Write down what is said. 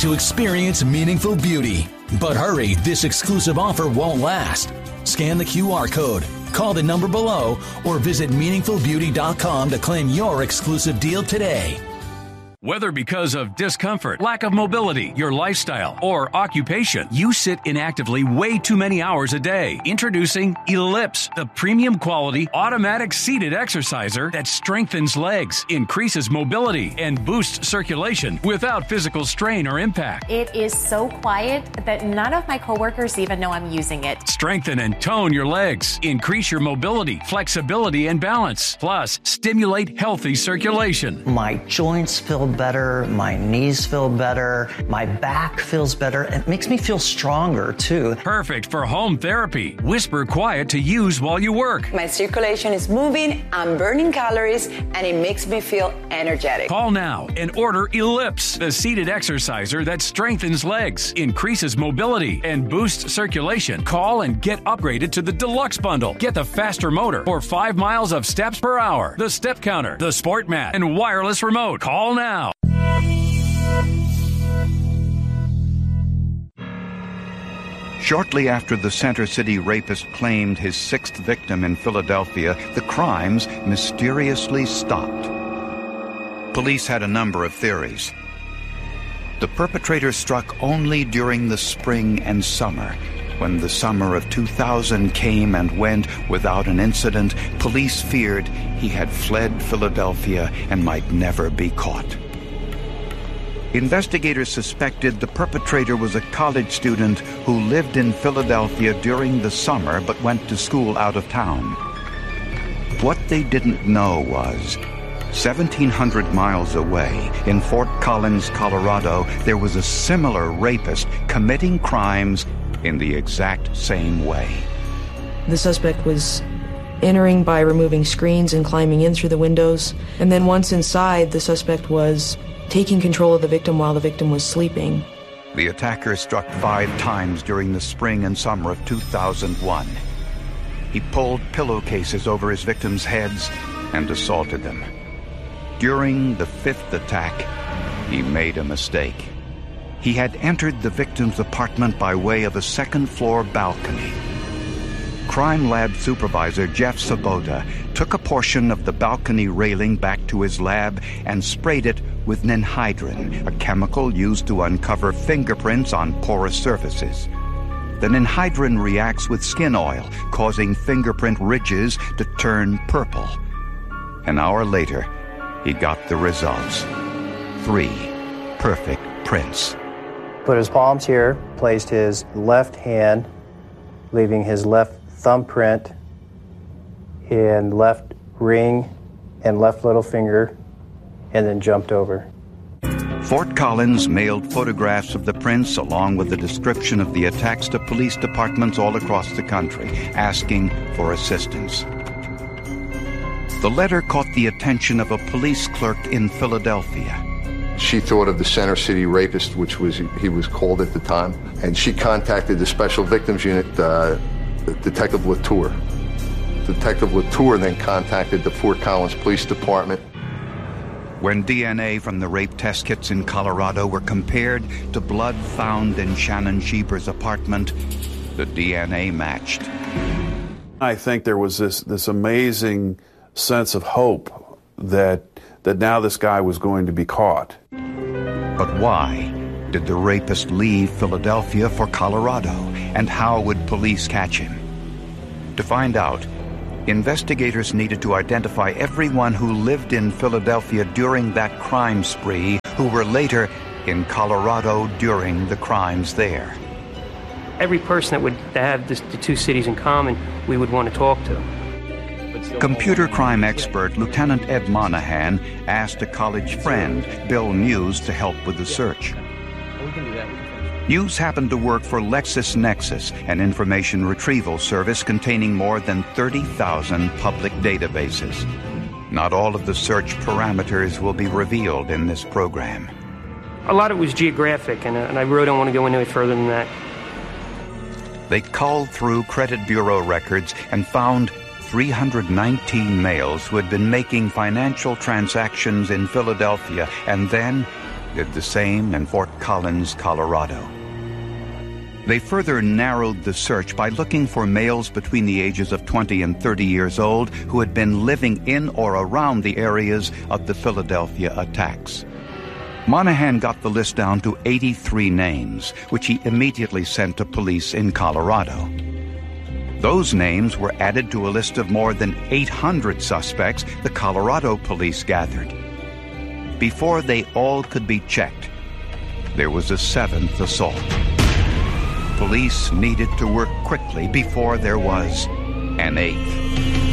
to experience meaningful beauty. But hurry, this exclusive offer won't last. Scan the QR code, call the number below, or visit meaningfulbeauty.com to claim your exclusive deal today. Whether because of discomfort, lack of mobility, your lifestyle, or occupation, you sit inactively way too many hours a day. Introducing Ellipse, the premium quality automatic seated exerciser that strengthens legs, increases mobility, and boosts circulation without physical strain or impact. It is so quiet that none of my coworkers even know I'm using it. Strengthen and tone your legs, increase your mobility, flexibility, and balance. Plus, stimulate healthy circulation. My joints feel better, my knees feel better, my back feels better. It makes me feel stronger too. Perfect for home therapy. Whisper quiet to use while you work. My circulation is moving, I'm burning calories, and it makes me feel energetic. Call now and order Ellipse, the seated exerciser that strengthens legs, increases mobility, and boosts circulation. Call and get upgraded to the Deluxe Bundle. Get the faster motor or 5 miles of steps per hour, the step counter, the sport mat, and wireless remote. Call now. Shortly after the Center City rapist claimed his 6th victim in Philadelphia, the crimes mysteriously stopped. Police had a number of theories. The perpetrator struck only during the spring and summer. When the summer of 2000 came and went without an incident, police feared he had fled Philadelphia and might never be caught. Investigators suspected the perpetrator was a college student who lived in Philadelphia during the summer but went to school out of town. What they didn't know was 1,700 miles away, in Fort Collins, Colorado, there was a similar rapist committing crimes in the exact same way. The suspect was entering by removing screens and climbing in through the windows. And then once inside, the suspect was taking control of the victim while the victim was sleeping. The attacker struck 5 times during the spring and summer of 2001. He pulled pillowcases over his victims' heads and assaulted them. During the 5th attack, he made a mistake. He had entered the victim's apartment by way of a second-floor balcony. Crime Lab Supervisor Jeff Sabota took a portion of the balcony railing back to his lab and sprayed it with ninhydrin, a chemical used to uncover fingerprints on porous surfaces. The ninhydrin reacts with skin oil, causing fingerprint ridges to turn purple. An hour later, he got the results. 3 perfect prints. Put his palms here, placed his left hand, leaving his left thumbprint and left ring and left little finger, and then jumped over. Fort Collins mailed photographs of the prints along with the description of the attacks to police departments all across the country, asking for assistance. The letter caught the attention of a police clerk in Philadelphia. She thought of the Center City rapist, which he was called at the time, and she contacted the Special Victims Unit, Detective Latour. Detective Latour then contacted the Fort Collins Police Department. When DNA from the rape test kits in Colorado were compared to blood found in Shannon Schieber's apartment, the DNA matched. I think there was this amazing sense of hope that now this guy was going to be caught. But why did the rapist leave Philadelphia for Colorado, and how would police catch him? To find out, investigators needed to identify everyone who lived in Philadelphia during that crime spree, who were later in Colorado during the crimes there. Every person that would have the 2 cities in common, we would want to talk to. Computer crime expert Lieutenant Ed Monahan asked a college friend, Bill Muse, to help with the search. Muse happened to work for LexisNexis, an information retrieval service containing more than 30,000 public databases. Not all of the search parameters will be revealed in this program. A lot of it was geographic, and I really don't want to go into it further than that. They culled through credit bureau records and found 319 males who had been making financial transactions in Philadelphia and then did the same in Fort Collins, Colorado. They further narrowed the search by looking for males between the ages of 20 and 30 years old who had been living in or around the areas of the Philadelphia attacks. Monahan got the list down to 83 names, which he immediately sent to police in Colorado. Those names were added to a list of more than 800 suspects the Colorado police gathered. Before they all could be checked, there was a seventh assault. Police needed to work quickly before there was an eighth.